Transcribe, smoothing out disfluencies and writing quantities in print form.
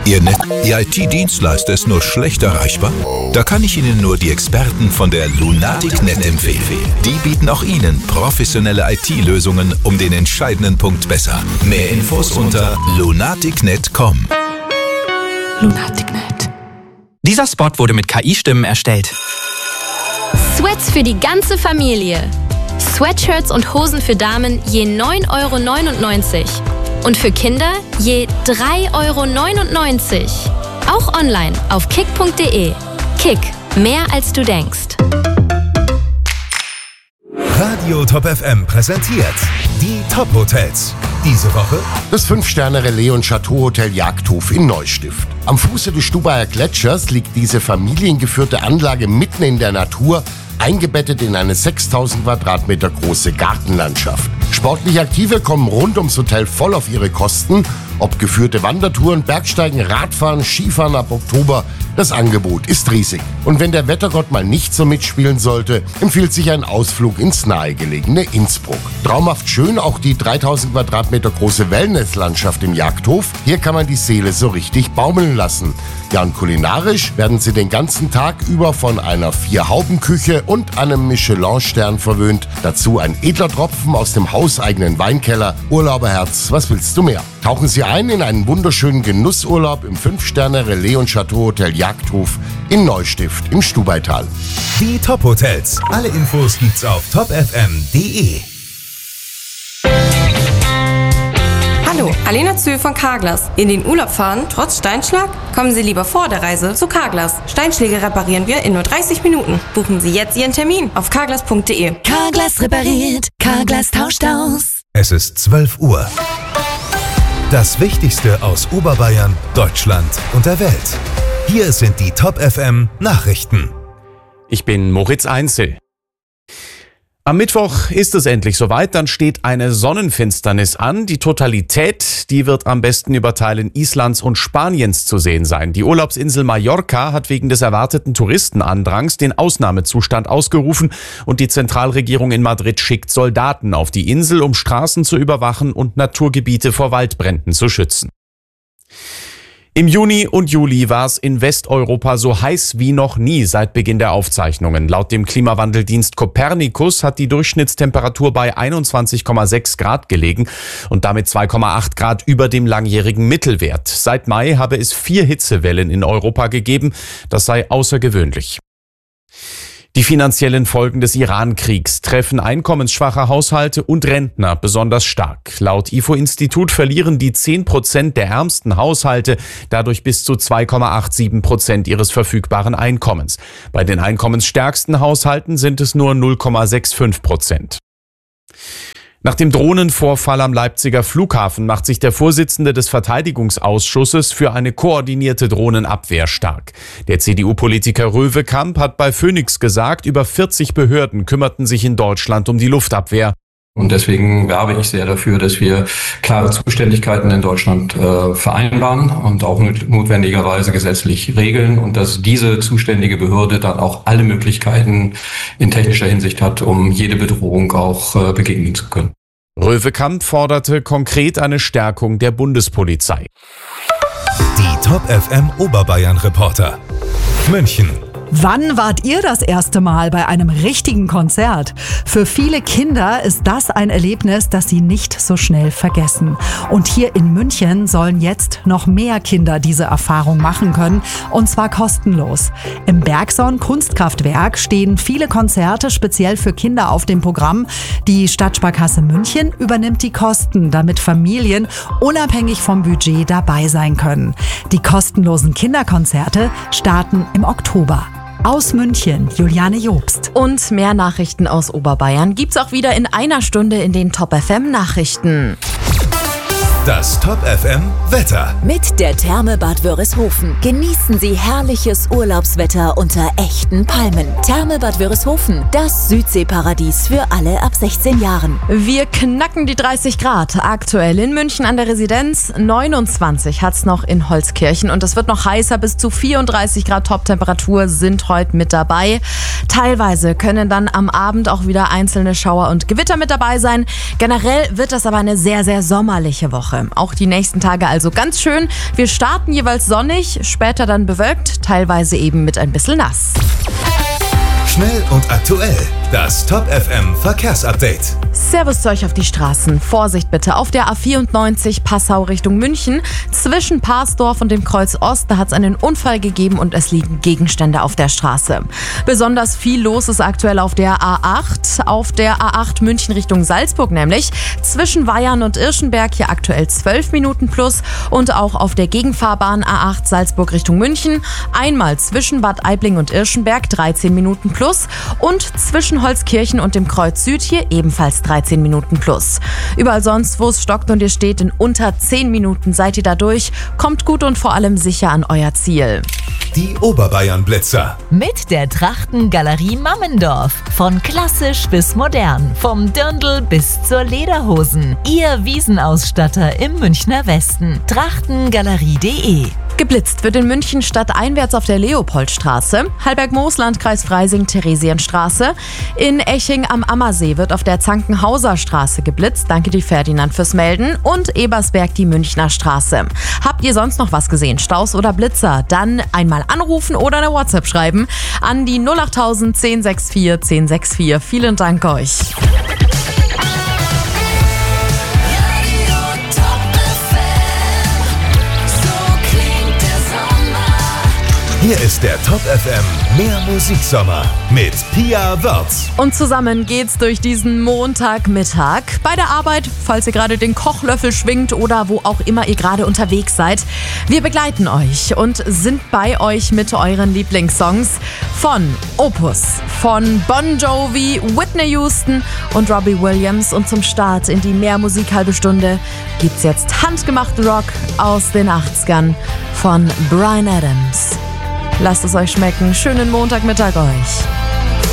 Ihr IT-Dienstleister ist nur schlecht erreichbar? Da kann ich Ihnen nur die Experten von der Lunatic.net empfehlen. Die bieten auch Ihnen professionelle IT-Lösungen um den entscheidenden Punkt besser. Mehr Infos unter lunatic.net.com. Lunatic.net. Dieser Spot wurde mit KI-Stimmen erstellt. Sweats für die ganze Familie. Sweatshirts und Hosen für Damen je 9,99 €. Und für Kinder je 3,99 €. Auch online auf kick.de. Kick, mehr als du denkst. Radio Top FM präsentiert die Top-Hotels. Diese Woche das 5-Sterne-Relais- und Chateau-Hotel Jagdhof in Neustift. Am Fuße des Stubaier Gletschers liegt diese familiengeführte Anlage mitten in der Natur, eingebettet in eine 6000 Quadratmeter große Gartenlandschaft. Sportlich Aktive kommen rund ums Hotel voll auf ihre Kosten. Ob geführte Wandertouren, Bergsteigen, Radfahren, Skifahren ab Oktober, das Angebot ist riesig. Und wenn der Wettergott mal nicht so mitspielen sollte, empfiehlt sich ein Ausflug ins nahegelegene Innsbruck. Traumhaft schön auch die 3000 Quadratmeter große Wellnesslandschaft im Jagdhof. Hier kann man die Seele so richtig baumeln lassen. Ja, und kulinarisch werden Sie den ganzen Tag über von einer 4-Hauben-Küche und einem Michelin-Stern verwöhnt. Dazu ein edler Tropfen aus dem hauseigenen Weinkeller. Urlauberherz, was willst du mehr? Tauchen Sie ein in einen wunderschönen Genussurlaub im 5-Sterne-Relais- und Chateau-Hotel Jagdhof in Neustift im Stubaital. die Top-Hotels. Alle Infos gibt's auf topfm.de. Hallo, Alena Zühl von Carglass. In den Urlaub fahren, trotz Steinschlag? Kommen Sie lieber vor der Reise zu Carglass. Steinschläge reparieren wir in nur 30 Minuten. Buchen Sie jetzt Ihren Termin auf carglass.de. Carglass repariert, Carglass tauscht aus. Es ist 12 Uhr. Das Wichtigste aus Oberbayern, Deutschland und der Welt. Hier sind die Top FM Nachrichten. Ich bin Moritz Einzel. Am Mittwoch ist es endlich soweit, dann steht eine Sonnenfinsternis an. Die Totalität, die wird am besten über Teilen Islands und Spaniens zu sehen sein. Die Urlaubsinsel Mallorca hat wegen des erwarteten Touristenandrangs den Ausnahmezustand ausgerufen und die Zentralregierung in Madrid schickt Soldaten auf die Insel, um Straßen zu überwachen und Naturgebiete vor Waldbränden zu schützen. Im Juni und Juli war es in Westeuropa so heiß wie noch nie seit Beginn der Aufzeichnungen. Laut dem Klimawandeldienst Copernicus hat die Durchschnittstemperatur bei 21,6 Grad gelegen und damit 2,8 Grad über dem langjährigen Mittelwert. Seit Mai habe es 4 Hitzewellen in Europa gegeben. Das sei außergewöhnlich. Die finanziellen Folgen des Iran-Kriegs treffen einkommensschwache Haushalte und Rentner besonders stark. Laut IFO-Institut verlieren die 10% der ärmsten Haushalte dadurch bis zu 2,87% ihres verfügbaren Einkommens. Bei den einkommensstärksten Haushalten sind es nur 0,65%. Nach dem Drohnenvorfall am Leipziger Flughafen macht sich der Vorsitzende des Verteidigungsausschusses für eine koordinierte Drohnenabwehr stark. Der CDU-Politiker Röwekamp hat bei Phoenix gesagt, über 40 Behörden kümmerten sich in Deutschland um die Luftabwehr. Und deswegen werbe ich sehr dafür, dass wir klare Zuständigkeiten in Deutschland vereinbaren und auch notwendigerweise gesetzlich regeln und dass diese zuständige Behörde dann auch alle Möglichkeiten in technischer Hinsicht hat, um jede Bedrohung auch begegnen zu können. Röwekamp forderte konkret eine Stärkung der Bundespolizei. Die Top FM Oberbayern Reporter. München. Wann wart ihr das erste Mal bei einem richtigen Konzert? Für viele Kinder ist das ein Erlebnis, das sie nicht so schnell vergessen. Und hier in München sollen jetzt noch mehr Kinder diese Erfahrung machen können, und zwar kostenlos. Im Bergson Kunstkraftwerk stehen viele Konzerte speziell für Kinder auf dem Programm. Die Stadtsparkasse München übernimmt die Kosten, damit Familien unabhängig vom Budget dabei sein können. Die kostenlosen Kinderkonzerte starten im Oktober. Aus München, Juliane Jobst. Und mehr Nachrichten aus Oberbayern gibt's auch wieder in einer Stunde in den Top FM Nachrichten. Das Top FM Wetter. Mit der Therme Bad Wörishofen genießen Sie herrliches Urlaubswetter unter echten Palmen. Therme Bad Wörishofen, das Südseeparadies für alle ab 16 Jahren. Wir knacken die 30 Grad. Aktuell in München an der Residenz. 29 hat's noch in Holzkirchen und es wird noch heißer. Bis zu 34 Grad Toptemperatur sind heute mit dabei. Teilweise können dann am Abend auch wieder einzelne Schauer und Gewitter mit dabei sein. Generell wird das aber eine sehr, sehr sommerliche Woche. Woche. Auch die nächsten Tage also ganz schön. Wir starten jeweils sonnig, später dann bewölkt, teilweise eben mit ein bisschen nass. Schnell und aktuell. Das Top FM Verkehrsupdate. Servus zu euch auf die Straßen. Vorsicht bitte auf der A94 Passau Richtung München. Zwischen Parsdorf und dem Kreuz Ost, da hat es einen Unfall gegeben und es liegen Gegenstände auf der Straße. Besonders viel los ist aktuell auf der A8. Auf der A8 München Richtung Salzburg nämlich. Zwischen Weyern und Irschenberg hier aktuell 12 Minuten plus. Und auch auf der Gegenfahrbahn A8 Salzburg Richtung München. Einmal zwischen Bad Aibling und Irschenberg 13 Minuten plus. Und zwischen Holzkirchen und dem Kreuz Süd hier ebenfalls 13 Minuten plus. Überall sonst, wo es stockt und ihr steht, in unter 10 Minuten seid ihr da durch. Kommt gut und vor allem sicher an euer Ziel. Die Oberbayern-Blitzer. Mit der Trachtengalerie Mammendorf. Von klassisch bis modern. Vom Dirndl bis zur Lederhosen. Ihr Wiesenausstatter im Münchner Westen. Trachtengalerie.de. Geblitzt wird in München stadteinwärts auf der Leopoldstraße, Hallberg-Moos, Landkreis Freising, Theresienstraße. In Eching am Ammersee wird auf der Zankenhauser Straße geblitzt. Danke die Ferdinand fürs Melden. Und Ebersberg die Münchner Straße. Habt ihr sonst noch was gesehen? Staus oder Blitzer? Dann einmal anrufen oder eine WhatsApp schreiben an die 08000 1064 1064. Vielen Dank euch. Hier ist der Top FM Mehr Musiksommer mit Pia Wörz. Und zusammen geht's durch diesen Montagmittag. Bei der Arbeit, falls ihr gerade den Kochlöffel schwingt oder wo auch immer ihr gerade unterwegs seid. Wir begleiten euch und sind bei euch mit euren Lieblingssongs von Opus, von Bon Jovi, Whitney Houston und Robbie Williams. Und zum Start in die Mehr Musik halbe Stunde gibt's jetzt handgemachten Rock aus den 80ern von Bryan Adams. Lasst es euch schmecken. Schönen Montagmittag euch.